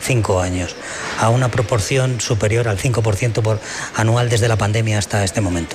5 años, a una proporción superior al 5% anual desde la pandemia hasta este momento.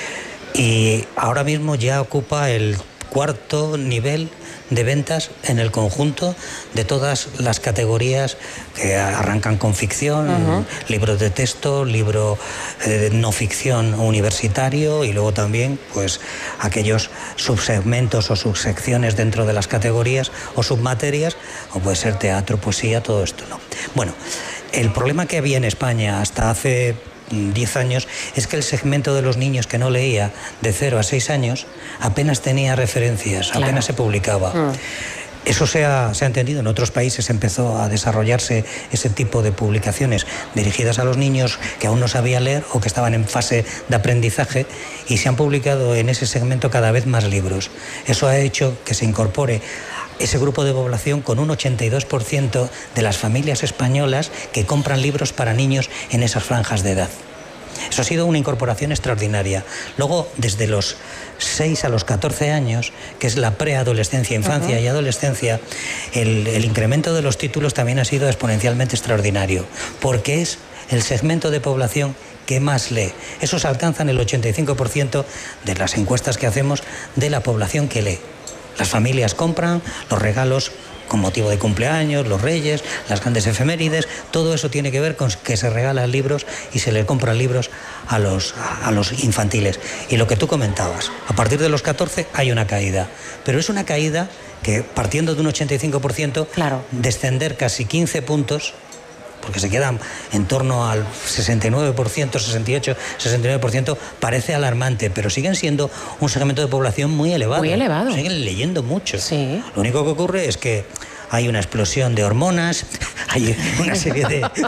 Y ahora mismo ya ocupa el 4º nivel de ventas en el conjunto de todas las categorías que arrancan con ficción, libros de texto, libro no ficción universitario, y luego también pues aquellos subsegmentos o subsecciones dentro de las categorías o submaterias, o puede ser teatro, poesía, todo esto, ¿no? Bueno, el problema que había en España hasta hace 10 años es que el segmento de los niños que no leía de 0 a 6 años apenas tenía referencias, claro, apenas se publicaba. Eso se ha entendido. En otros países empezó a desarrollarse ese tipo de publicaciones dirigidas a los niños que aún no sabían leer o que estaban en fase de aprendizaje, y se han publicado en ese segmento cada vez más libros. Eso ha hecho que se incorpore ese grupo de población con un 82% de las familias españolas que compran libros para niños en esas franjas de edad. Eso ha sido una incorporación extraordinaria. Luego, desde los 6 a los 14 años, que es la preadolescencia, infancia y adolescencia, el incremento de los títulos también ha sido exponencialmente extraordinario, porque es el segmento de población que más lee. Esos alcanzan el 85% de las encuestas que hacemos de la población que lee. Las familias compran los regalos con motivo de cumpleaños, los reyes, las grandes efemérides, todo eso tiene que ver con que se regalan libros y se le compran libros a los infantiles. Y lo que tú comentabas, a partir de los 14 hay una caída, pero es una caída que, partiendo de un 85%, claro, descender casi 15 puntos, porque se quedan en torno al 69%, 68, 69%, parece alarmante, pero siguen siendo un segmento de población muy elevado. Muy elevado. Siguen leyendo mucho. Sí. Lo único que ocurre es que hay una explosión de hormonas, hay una serie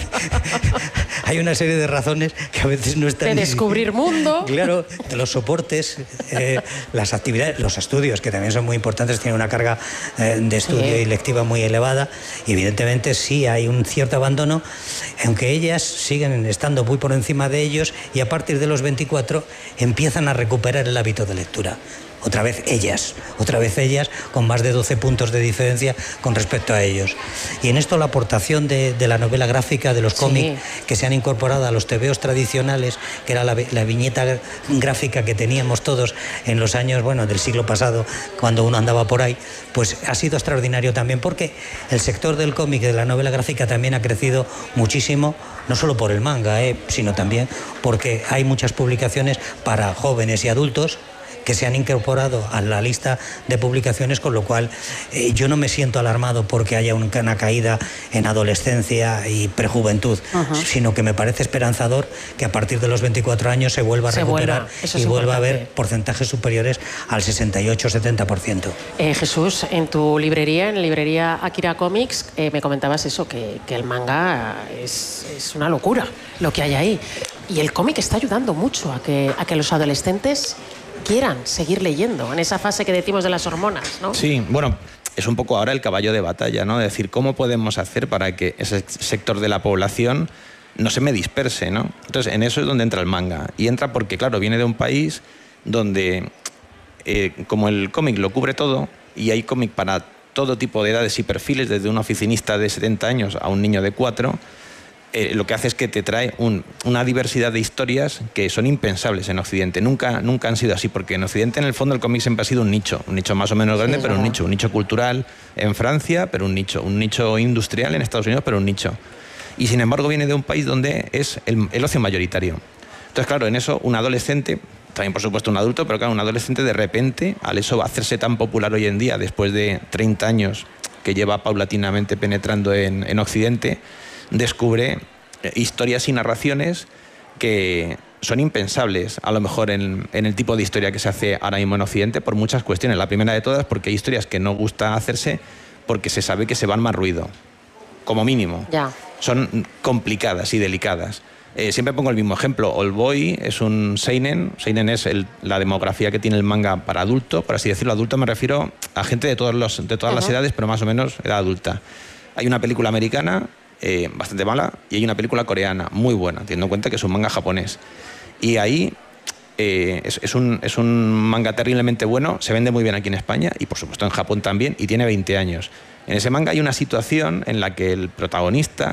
de razones que a veces no están... De descubrir mundo. Claro, de los soportes, las actividades, los estudios, que también son muy importantes, tienen una carga de estudio y lectiva muy elevada, y evidentemente sí hay un cierto abandono, aunque ellas siguen estando muy por encima de ellos, y a partir de los 24 empiezan a recuperar el hábito de lectura. Otra vez ellas, con más de 12 puntos de diferencia con respecto a ellos. Y en esto la aportación de la novela gráfica, de los cómics, que se han incorporado a los tebeos tradicionales, que era la viñeta gráfica que teníamos todos en los años, bueno, del siglo pasado, cuando uno andaba por ahí, pues ha sido extraordinario también, porque el sector del cómic y de la novela gráfica también ha crecido muchísimo, no solo por el manga, sino también porque hay muchas publicaciones para jóvenes y adultos que se han incorporado a la lista de publicaciones, con lo cual yo no me siento alarmado porque haya una caída en adolescencia y prejuventud, sino que me parece esperanzador que a partir de los 24 años se vuelva a recuperar y vuelva a haber porcentajes superiores al 68-70%. Jesús, en tu librería, en la librería Akira Comics, me comentabas eso, que el manga es una locura lo que hay ahí. Y el cómic está ayudando mucho a que los adolescentes quieran seguir leyendo en esa fase que decimos de las hormonas, ¿no? Sí, bueno, es un poco ahora el caballo de batalla, ¿no? Es decir, ¿cómo podemos hacer para que ese sector de la población no se me disperse, ¿no? Entonces, en eso es donde entra el manga. Y entra porque, claro, viene de un país donde, como el cómic lo cubre todo, y hay cómic para todo tipo de edades y perfiles, desde un oficinista de 70 años a un niño de 4, lo que hace es que te trae una diversidad de historias que son impensables en Occidente. Nunca han sido así, porque en Occidente, en el fondo, el cómic siempre ha sido un nicho más o menos grande, pero un nicho cultural en Francia, pero un nicho industrial en Estados Unidos, pero un nicho. Y sin embargo viene de un país donde es el ocio mayoritario. Entonces, claro, en eso un adolescente, también por supuesto un adulto, pero claro, un adolescente de repente, al eso hacerse tan popular hoy en día, después de 30 años que lleva paulatinamente penetrando en Occidente, descubre historias y narraciones que son impensables a lo mejor en el tipo de historia que se hace ahora mismo en Occidente, por muchas cuestiones. La primera de todas, porque hay historias que no gusta hacerse porque se sabe que se van más ruido, como mínimo. Ya. Son complicadas y delicadas. Siempre pongo el mismo ejemplo. Oldboy es un seinen. Seinen es la demografía que tiene el manga para adulto, por así decirlo. Adulto me refiero a gente de todas las edades, pero más o menos edad adulta. Hay una película americana bastante mala, y hay una película coreana muy buena, teniendo en cuenta que es un manga japonés. Y ahí es un manga terriblemente bueno, se vende muy bien aquí en España y por supuesto en Japón también, y tiene 20 años. En ese manga hay una situación en la que el protagonista,